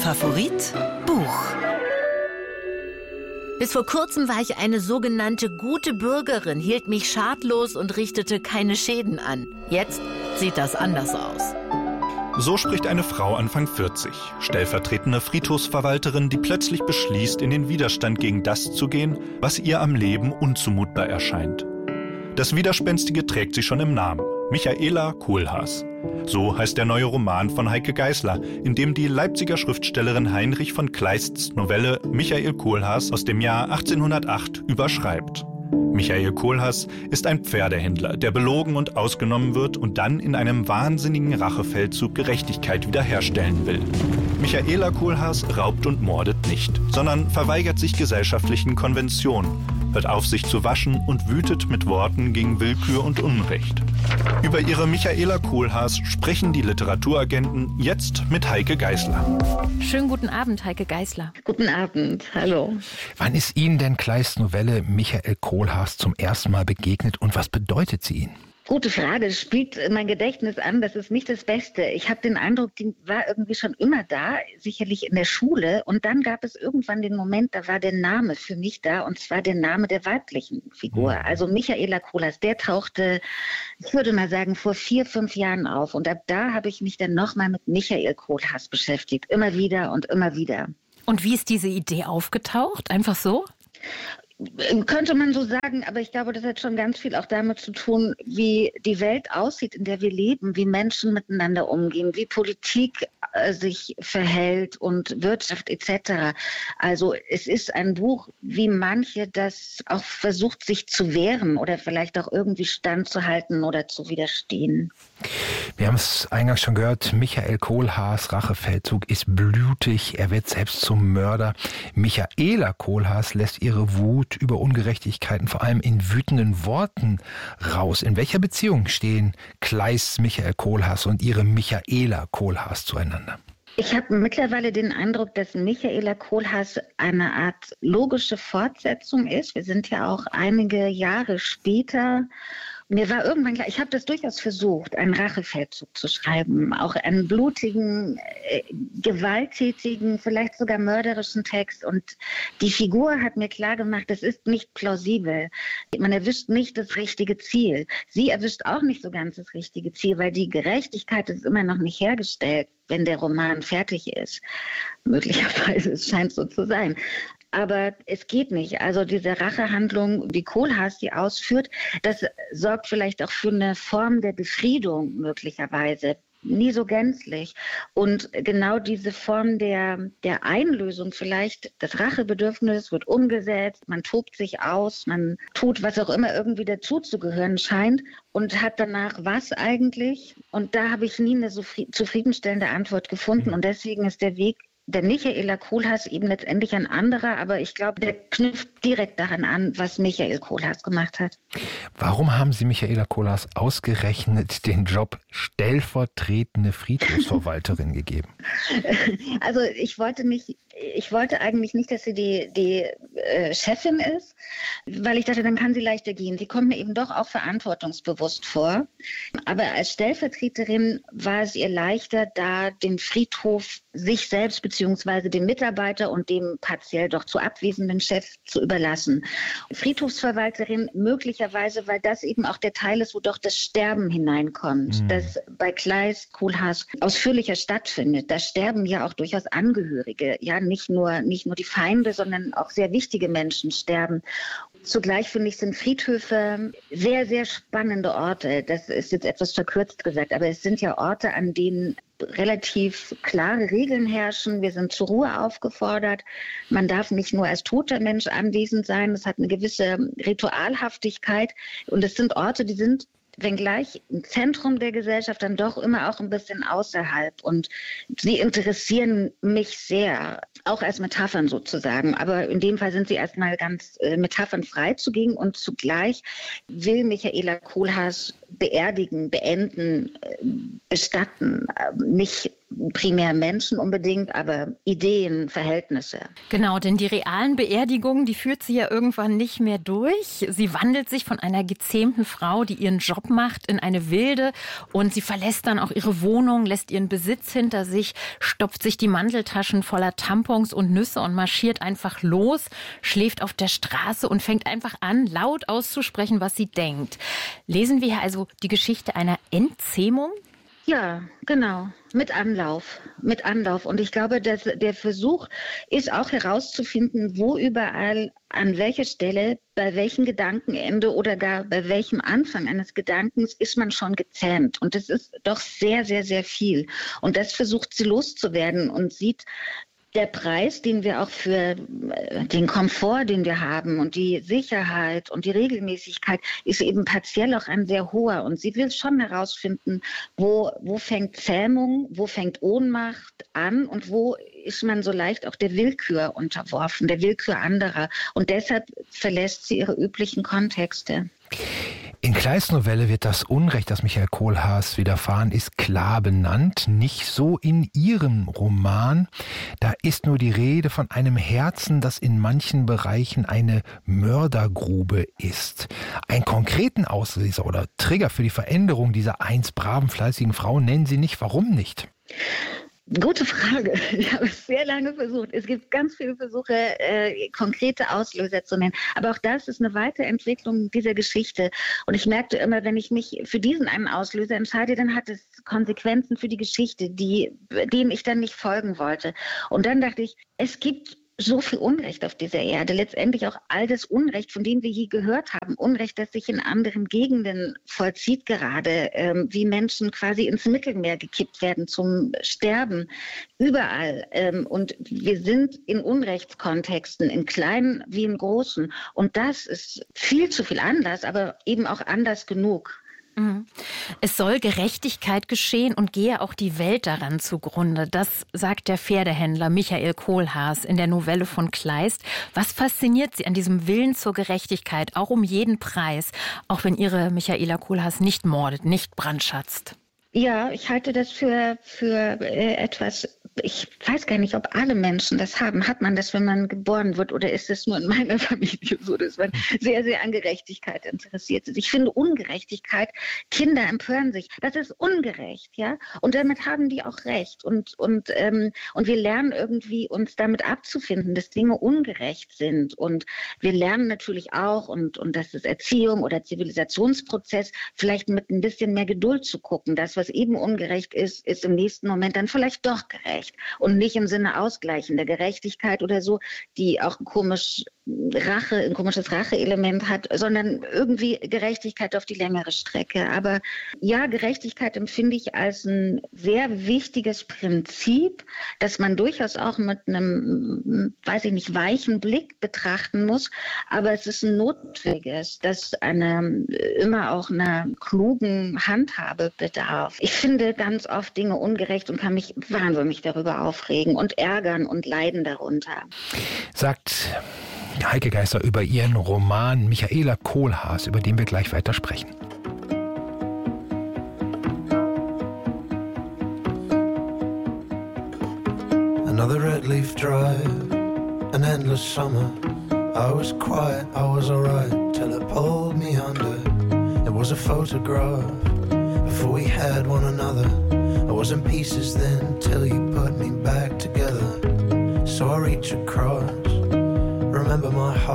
Favorit Buch. Bis vor kurzem war ich eine sogenannte gute Bürgerin, hielt mich schadlos und richtete keine Schäden an. Jetzt sieht das anders aus. So spricht eine Frau Anfang 40, stellvertretende Friedhofsverwalterin, die plötzlich beschließt, in den Widerstand gegen das zu gehen, was ihr am Leben unzumutbar erscheint. Das Widerspenstige trägt sie schon im Namen: Michaela Kohlhaas. So heißt der neue Roman von Heike Geisler, in dem die Leipziger Schriftstellerin Heinrich von Kleists Novelle Michael Kohlhaas aus dem Jahr 1808 überschreibt. Michael Kohlhaas ist ein Pferdehändler, der belogen und ausgenommen wird und dann in einem wahnsinnigen Rachefeldzug Gerechtigkeit wiederherstellen will. Michaela Kohlhaas raubt und mordet nicht, sondern verweigert sich gesellschaftlichen Konventionen, hört auf, sich zu waschen und wütet mit Worten gegen Willkür und Unrecht. Über ihre Michaela Kohlhaas sprechen die Literaturagenten jetzt mit Heike Geisler. Schönen guten Abend, Heike Geisler. Guten Abend, hallo. Wann ist Ihnen denn Kleists Novelle Michael Kohlhaas zum ersten Mal begegnet und was bedeutet sie Ihnen? Gute Frage. Es spielt mein Gedächtnis an. Das ist nicht das Beste. Ich habe den Eindruck, die war irgendwie schon immer da, sicherlich in der Schule. Und dann gab es irgendwann den Moment, da war der Name für mich da, und zwar der Name der weiblichen Figur. Also Michaela Kohlhaas, der tauchte, ich würde mal sagen, vor 4, 5 Jahren auf. Und ab da habe ich mich dann nochmal mit Michael Kohlhaas beschäftigt. Immer wieder und immer wieder. Und wie ist diese Idee aufgetaucht? Einfach so? Könnte man so sagen, aber ich glaube, das hat schon ganz viel auch damit zu tun, wie die Welt aussieht, in der wir leben, wie Menschen miteinander umgehen, wie Politik sich verhält und Wirtschaft etc. Also es ist ein Buch, wie manche das auch versucht, sich zu wehren oder vielleicht auch irgendwie standzuhalten oder zu widerstehen. Wir haben es eingangs schon gehört, Michael Kohlhaas Rachefeldzug ist blutig, er wird selbst zum Mörder. Michaela Kohlhaas lässt ihre Wut über Ungerechtigkeiten vor allem in wütenden Worten raus. In welcher Beziehung stehen Kleists Michael Kohlhaas und ihre Michaela Kohlhaas zueinander? Ich habe mittlerweile den Eindruck, dass Michaela Kohlhaas eine Art logische Fortsetzung ist. Wir sind ja auch einige Jahre später. Mir war irgendwann klar, ich habe das durchaus versucht, einen Rachefeldzug zu schreiben, auch einen blutigen, gewalttätigen, vielleicht sogar mörderischen Text. Und die Figur hat mir klar gemacht, das ist nicht plausibel. Man erwischt nicht das richtige Ziel. Sie erwischt auch nicht so ganz das richtige Ziel, weil die Gerechtigkeit ist immer noch nicht hergestellt, wenn der Roman fertig ist. Möglicherweise, es scheint so zu sein. Aber es geht nicht. Also diese Rachehandlung, wie Kohlhaas die ausführt, das sorgt vielleicht auch für eine Form der Befriedung möglicherweise. Nie so gänzlich. Und genau diese Form der Einlösung vielleicht, das Rachebedürfnis wird umgesetzt, man tobt sich aus, man tut, was auch immer irgendwie dazuzugehören scheint und hat danach was eigentlich? Und da habe ich nie eine so zufriedenstellende Antwort gefunden. Und deswegen ist der Weg der Michaela Kohlhaas eben letztendlich ein anderer, aber ich glaube, der knüpft direkt daran an, was Michael Kohlhaas gemacht hat. Warum haben Sie Michaela Kohlhaas ausgerechnet den Job stellvertretende Friedhofsverwalterin gegeben? Also ich wollte eigentlich nicht, dass sie die Chefin ist, weil ich dachte, dann kann sie leichter gehen. Sie kommt mir eben doch auch verantwortungsbewusst vor. Aber als Stellvertreterin war es ihr leichter, da den Friedhof sich selbst bzw. dem Mitarbeiter und dem partiell doch zu abwesenden Chef zu überlassen. Friedhofsverwalterin möglicherweise, weil das eben auch der Teil ist, wo doch das Sterben hineinkommt, das bei Kleist Kohlhaas ausführlicher stattfindet. Da sterben ja auch durchaus Angehörige, ja, nicht nur die Feinde, sondern auch sehr wichtige Menschen sterben. Zugleich finde ich, sind Friedhöfe sehr, sehr spannende Orte. Das ist jetzt etwas verkürzt gesagt, aber es sind ja Orte, an denen relativ klare Regeln herrschen. Wir sind zur Ruhe aufgefordert. Man darf nicht nur als toter Mensch anwesend sein. Es hat eine gewisse Ritualhaftigkeit. Und es sind Orte, die sind, wenngleich im Zentrum der Gesellschaft, dann doch immer auch ein bisschen außerhalb. Und sie interessieren mich sehr, auch als Metaphern sozusagen. Aber in dem Fall sind sie erstmal ganz metaphernfrei zugegen. Und zugleich will Michaela Kohlhaas beerdigen, beenden, bestatten. Nicht primär Menschen unbedingt, aber Ideen, Verhältnisse. Genau, denn die realen Beerdigungen, die führt sie ja irgendwann nicht mehr durch. Sie wandelt sich von einer gezähmten Frau, die ihren Job macht, in eine wilde, und sie verlässt dann auch ihre Wohnung, lässt ihren Besitz hinter sich, stopft sich die Manteltaschen voller Tampons und Nüsse und marschiert einfach los, schläft auf der Straße und fängt einfach an, laut auszusprechen, was sie denkt. Lesen wir hier also die Geschichte einer Entzähmung? Ja, genau. Mit Anlauf. Und ich glaube, dass der Versuch ist auch herauszufinden, wo überall, an welcher Stelle, bei welchem Gedankenende oder gar bei welchem Anfang eines Gedankens ist man schon gezähmt. Und das ist doch sehr, sehr, sehr viel. Und das versucht sie loszuwerden und sieht, der Preis, den wir auch für den Komfort, den wir haben und die Sicherheit und die Regelmäßigkeit, ist eben partiell auch ein sehr hoher. Und sie will schon herausfinden, wo fängt Zähmung, wo fängt Ohnmacht an und wo ist man so leicht auch der Willkür unterworfen, der Willkür anderer. Und deshalb verlässt sie ihre üblichen Kontexte. In Kleists Novelle wird das Unrecht, das Michael Kohlhaas widerfahren ist, klar benannt. Nicht so in ihrem Roman. Da ist nur die Rede von einem Herzen, das in manchen Bereichen eine Mördergrube ist. Einen konkreten Auslöser oder Trigger für die Veränderung dieser einst braven, fleißigen Frau nennen Sie nicht. Warum nicht? Gute Frage. Ich habe es sehr lange versucht. Es gibt ganz viele Versuche, konkrete Auslöser zu nennen. Aber auch das ist eine Weiterentwicklung dieser Geschichte. Und ich merkte immer, wenn ich mich für diesen einen Auslöser entscheide, dann hat es Konsequenzen für die Geschichte, denen ich dann nicht folgen wollte. Und dann dachte ich, es gibt so viel Unrecht auf dieser Erde, letztendlich auch all das Unrecht, von dem wir je gehört haben, Unrecht, das sich in anderen Gegenden vollzieht gerade, wie Menschen quasi ins Mittelmeer gekippt werden zum Sterben, überall. Und wir sind in Unrechtskontexten, in kleinen wie in großen. Und das ist viel zu viel Anlass, aber eben auch anders genug. Es soll Gerechtigkeit geschehen und gehe auch die Welt daran zugrunde. Das sagt der Pferdehändler Michael Kohlhaas in der Novelle von Kleist. Was fasziniert Sie an diesem Willen zur Gerechtigkeit, auch um jeden Preis, auch wenn Ihre Michaela Kohlhaas nicht mordet, nicht brandschatzt? Ja, ich halte das für etwas, ich weiß gar nicht, ob alle Menschen das haben. Hat man das, wenn man geboren wird, oder ist es nur in meiner Familie so, dass man sehr, sehr an Gerechtigkeit interessiert ist? Ich finde Ungerechtigkeit, Kinder empören sich, das ist ungerecht, ja? Und damit haben die auch recht. Und wir lernen irgendwie, uns damit abzufinden, dass Dinge ungerecht sind. Und wir lernen natürlich auch, und das ist Erziehung oder Zivilisationsprozess, vielleicht mit ein bisschen mehr Geduld zu gucken. Das, was eben ungerecht ist, ist im nächsten Moment dann vielleicht doch gerecht. Und nicht im Sinne ausgleichender Gerechtigkeit oder so, die auch ein komisches Rache-Element hat, sondern irgendwie Gerechtigkeit auf die längere Strecke. Aber ja, Gerechtigkeit empfinde ich als ein sehr wichtiges Prinzip, das man durchaus auch mit einem, weichen Blick betrachten muss. Aber es ist ein notwendiges, das immer auch einer klugen Handhabe bedarf. Ich finde ganz oft Dinge ungerecht und kann mich wahnsinnig darüber aufregen und ärgern und leiden darunter. Sagt Heike Geisser über ihren Roman Michaela Kohlhaas, über den wir gleich weiter sprechen. Another red leaf drive, an endless summer. I was quiet, I was alright, till it pulled me under. It was a photograph, before we had one another. I was in pieces then, till you put me back together. So I reach across, remember my heart.